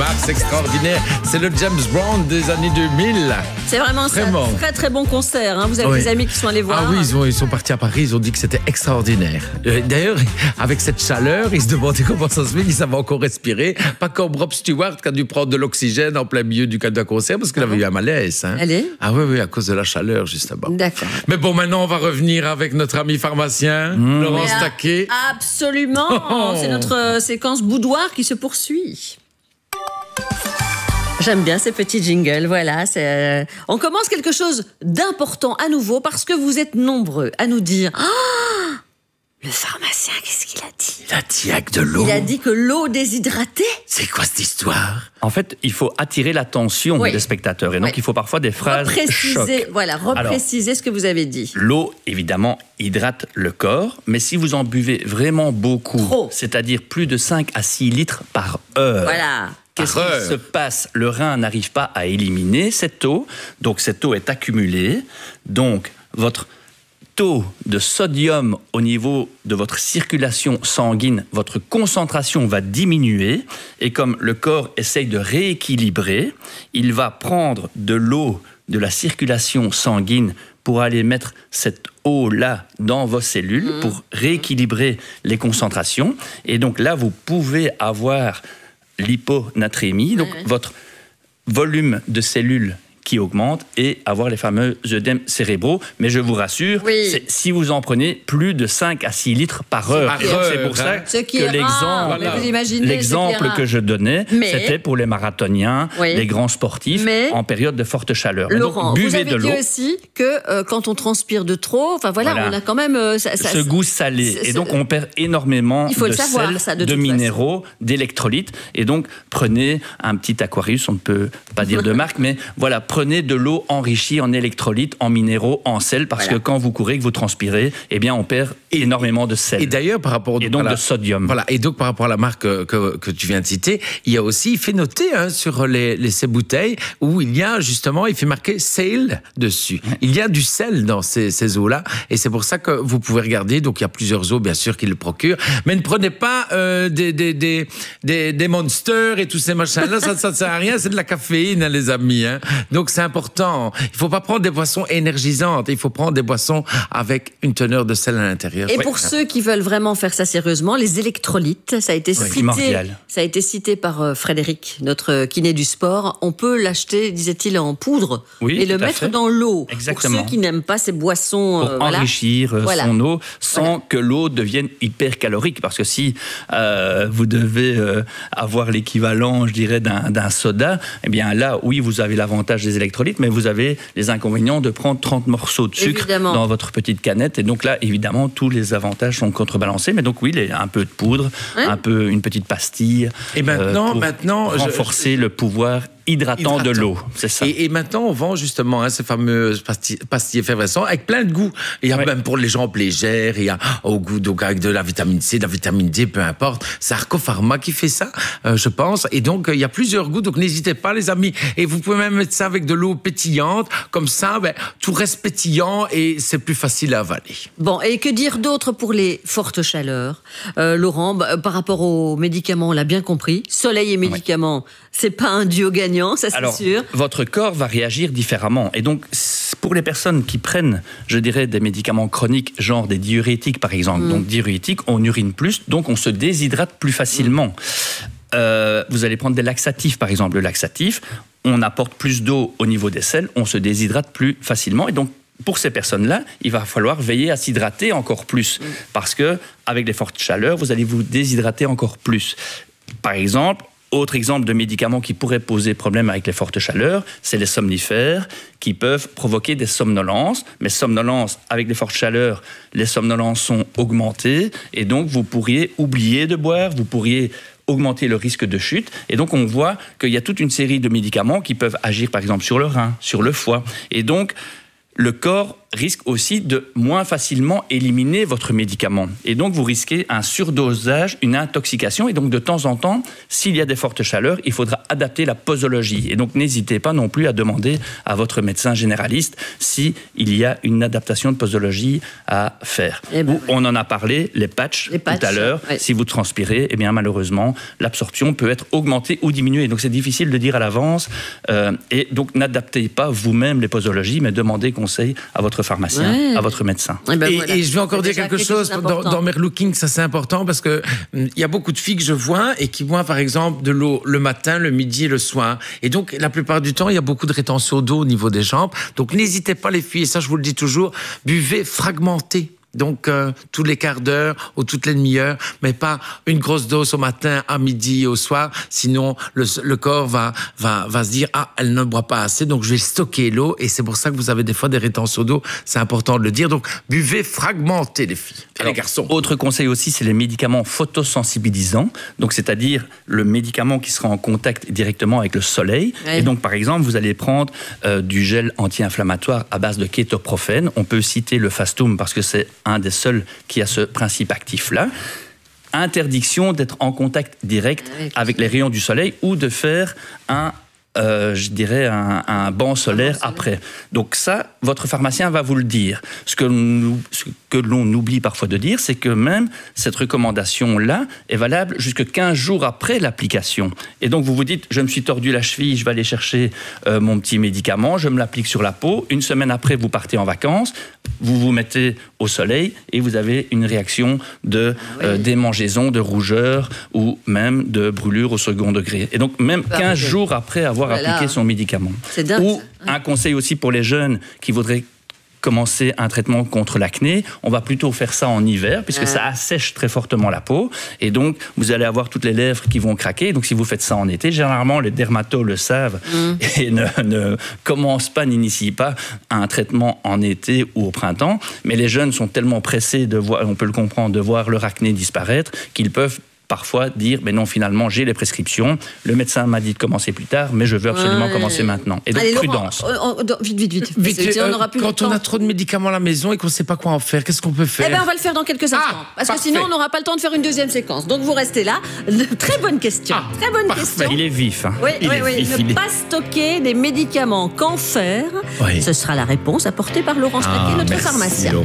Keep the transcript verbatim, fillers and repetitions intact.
Mars, extraordinaire. C'est le James Brown des années deux mille. C'est vraiment, Vraiment. ça, très très bon concert. Hein. Vous avez Oui. des amis qui sont allés voir. Ah oui, ils, ont, ils sont partis à Paris, ils ont dit que c'était extraordinaire. Euh, D'ailleurs, avec cette chaleur, ils se demandaient comment ça se fait qu'ils savaient encore respirer. Pas comme Rob Stewart qui a dû prendre de l'oxygène en plein milieu du cadre d'un concert parce qu'il avait eu un malaise. Hein. Allez. Ah oui, oui, à cause de la chaleur, justement. D'accord. Mais bon, maintenant, on va revenir avec notre ami pharmacien, mmh. Laurent Mais, Staquet. Absolument. Oh. C'est notre euh, séquence boudoir qui se poursuit. J'aime bien ces petits jingles, voilà. C'est, euh, on commence quelque chose d'important à nouveau parce que vous êtes nombreux à nous dire ah, le pharmacien, qu'est-ce qu'il a dit? Il a dit avec de l'eau. Il a dit que l'eau déshydratée. C'est quoi cette histoire? En fait, il faut attirer l'attention Oui. des spectateurs. Et donc, Oui. il faut parfois des phrases Repréciser, choc. voilà, repréciser ce que vous avez dit. L'eau, évidemment, hydrate le corps, mais si vous en buvez vraiment beaucoup, Trop. c'est-à-dire plus de cinq à six litres par heure, Voilà. qu'est-ce Par qui heure. se passe? Le rein n'arrive pas à éliminer cette eau, donc cette eau est accumulée, donc votre taux de sodium au niveau de votre circulation sanguine, votre concentration va diminuer, et comme le corps essaye de rééquilibrer, il va prendre de l'eau de la circulation sanguine pour aller mettre cette eau-là dans vos cellules, mmh. pour rééquilibrer les concentrations, et donc là, vous pouvez avoir l'hyponatrémie, donc ouais. votre volume de cellules qui augmente et avoir les fameux œdèmes cérébraux. Mais je vous rassure, oui. c'est, si vous en prenez plus de cinq à six litres par heure, Par et heure, c'est pour ça hein. Ce qui que est l'exemple, rare, mais vous imaginez, l'exemple ce qui est rare. que je donnais, Mais- c'était pour les marathoniens, Oui. les grands sportifs, Mais- en période de forte chaleur. Mais Laurent, donc, vous buvez avez de dit l'eau. aussi que euh, quand on transpire de trop, enfin voilà, Voilà. on a quand même euh, ça, ça, ce goût salé. c'est- Et donc, on perd énormément Il faut de le savoir, sel, ça, de de, toute minéraux, d'électrolytes. Et donc, prenez un petit Aquarius, on ne peut pas dire de marque, mais voilà, prenez de l'eau enrichie en électrolytes, en minéraux, en sel, parce Voilà. que quand vous courez, que vous transpirez, eh bien, on perd énormément de sel. Et d'ailleurs, par rapport Et donc à la- de sodium. Voilà. Et donc, par rapport à la marque que, que, que tu viens de citer, il y a aussi, il fait noter hein, sur les, les, ces bouteilles où il y a justement, il fait marquer sale dessus. Ouais. Il y a du sel dans ces, ces eaux-là. Et c'est pour ça que vous pouvez regarder. Donc, il y a plusieurs eaux, bien sûr, qui le procurent. Mais ne prenez pas euh, des, des, des, des, des Monsters et tous ces machins-là. ça ne sert à rien. C'est de la caféine, hein, les amis. Hein. Donc, c'est important. Il ne faut pas prendre des boissons énergisantes. Il faut prendre des boissons avec une teneur de sel à l'intérieur. Et Ouais. pour ceux qui veulent vraiment faire ça sérieusement, les électrolytes, ça a été Oui, cité, primordial. ça a été cité par euh, Frédéric, notre kiné du sport. On peut l'acheter, disait-il, en poudre Oui, et le tout à mettre fait. dans l'eau. Exactement. Pour ceux qui n'aiment pas ces boissons, pour euh, voilà. enrichir euh, Voilà. son eau sans Voilà. que l'eau devienne hyper calorique. Parce que si euh, vous devez euh, avoir l'équivalent, je dirais, d'un, d'un soda, eh bien là, oui, vous avez l'avantage des électrolytes, mais vous avez les inconvénients de prendre trente morceaux de sucre Évidemment. dans votre petite canette. Et donc là, évidemment, tous les avantages sont contrebalancés. Mais donc oui, les- un peu de poudre, Ouais. un peu, une petite pastille. Et maintenant, pour maintenant, je- renforcer le pouvoir hydratant, de Hydratant. l'eau. C'est ça. Et, et maintenant, on vend justement hein, ces fameux pastilles, pastilles effervescentes avec plein de goûts. Il y a Ouais. même pour les jambes légères, il y a au goût donc avec de la vitamine C, de la vitamine D, peu importe. C'est Arco Pharma qui fait ça, euh, je pense. Et donc, euh, il y a plusieurs goûts. Donc, n'hésitez pas, les amis. Et vous pouvez même mettre ça avec de l'eau pétillante. Comme ça, ben, tout reste pétillant et c'est plus facile à avaler. Bon, et que dire d'autre pour les fortes chaleurs euh, Laurent, bah, par rapport aux médicaments, on l'a bien compris. Soleil et médicaments, c'est pas un duo gagnant, ça c'est Alors, sûr. votre corps va réagir différemment. Et donc, c- pour les personnes qui prennent, je dirais, des médicaments chroniques, genre des diurétiques par exemple, Mm. donc diurétiques, on urine plus, donc on se déshydrate plus facilement. Mm. Euh, vous allez prendre des laxatifs par exemple. Le laxatif, on apporte plus d'eau au niveau des selles, on se déshydrate plus facilement. Et donc, pour ces personnes-là, il va falloir veiller à s'hydrater encore plus. Mm. Parce que avec les fortes chaleurs, vous allez vous déshydrater encore plus. Par exemple, autre exemple de médicaments qui pourraient poser problème avec les fortes chaleurs, c'est les somnifères qui peuvent provoquer des somnolences. Mais somnolences, avec les fortes chaleurs, les somnolences sont augmentées et donc vous pourriez oublier de boire, vous pourriez augmenter le risque de chute. Et donc on voit qu'il y a toute une série de médicaments qui peuvent agir par exemple sur le rein, sur le foie. Et donc le corps risque aussi de moins facilement éliminer votre médicament. Et donc, vous risquez un surdosage, une intoxication. Et donc, de temps en temps, s'il y a des fortes chaleurs, il faudra adapter la posologie. Et donc, n'hésitez pas non plus à demander à votre médecin généraliste s'il y a une adaptation de posologie à faire. Eh ben, Ou, on en a parlé, les patchs, les patchs tout à l'heure. Ouais. Si vous transpirez, eh bien, malheureusement, l'absorption peut être augmentée ou diminuée. Donc, c'est difficile de dire à l'avance. Euh, et donc, n'adaptez pas vous-même les posologies, mais demandez conseil à votre pharmacien, Ouais. à votre médecin. Eh ben et, voilà. et je vais encore C'est dire déjà quelque chose, dans, d'important. dans mes looking, ça c'est important parce que hum, il y a beaucoup de filles que je vois et qui boivent par exemple de l'eau le matin, le midi et le soir. Et donc la plupart du temps, il y a beaucoup de rétention d'eau au niveau des jambes. Donc n'hésitez pas les filles, et ça je vous le dis toujours, buvez fragmenté. Donc, euh, tous les quarts d'heure ou toutes les demi-heures, mais pas une grosse dose au matin, à midi et au soir. Sinon, le, le corps va, va, va se dire, ah, elle ne boit pas assez, donc je vais stocker l'eau. Et c'est pour ça que vous avez des fois des rétentions d'eau. C'est important de le dire. Donc, buvez fragmenté, les filles et Alors, les garçons. Autre conseil aussi, c'est les médicaments photosensibilisants. Donc, c'est-à-dire le médicament qui sera en contact directement avec le soleil. Ouais. Et donc, par exemple, vous allez prendre euh, du gel anti-inflammatoire à base de kétoprophène. On peut citer le Fastum parce que c'est un des seuls qui a ce principe actif-là. Interdiction d'être en contact direct Avec avec les rayons du soleil ou de faire un Euh, je dirais un, un banc solaire solaire. après. Donc ça, votre pharmacien va vous le dire. Ce que, nous, ce que l'on oublie parfois de dire, c'est que même cette recommandation-là est valable jusqu'à quinze jours après l'application. Et donc vous vous dites, je me suis tordu la cheville, je vais aller chercher euh, mon petit médicament, je me l'applique sur la peau. Une semaine après, vous partez en vacances, vous vous mettez au soleil et vous avez une réaction de euh, démangeaison, de rougeur ou même de brûlure au second degré. Et donc même Bah, quinze oui. jours après avoir Voilà. appliqué son médicament. C'est dingue, Ou ça. un conseil aussi pour les jeunes qui voudraient commencer un traitement contre l'acné, on va plutôt faire ça en hiver puisque Ouais. ça assèche très fortement la peau et donc vous allez avoir toutes les lèvres qui vont craquer. Donc si vous faites ça en été, généralement les dermatos le savent Mm. et ne, ne commencent pas, n'initient pas un traitement en été ou au printemps. Mais les jeunes sont tellement pressés de voir, on peut le comprendre, de voir leur acné disparaître qu'ils peuvent parfois dire, mais non, finalement, j'ai les prescriptions, le médecin m'a dit de commencer plus tard, mais je veux absolument Ouais. commencer maintenant. Et donc, Allez, Laurent, prudence. on- on- vite, vite, vite. Vite, Parce que sinon, on euh, n'aura plus quand le temps. on a trop de médicaments à la maison et qu'on ne sait pas quoi en faire, qu'est-ce qu'on peut faire? Eh bien, on va le faire dans quelques instants. Ah, parce que parfait. sinon, on n'aura pas le temps de faire une deuxième séquence. Donc, vous restez là. Très bonne question. Ah, Très bonne parfait. question. Il est vif. Hein. Oui, il oui, est oui. vif. Ne il est- pas stocker des médicaments. Qu'en faire? Oui. Ce sera la réponse apportée par Laurent Staquet, Ah, notre merci, pharmacien.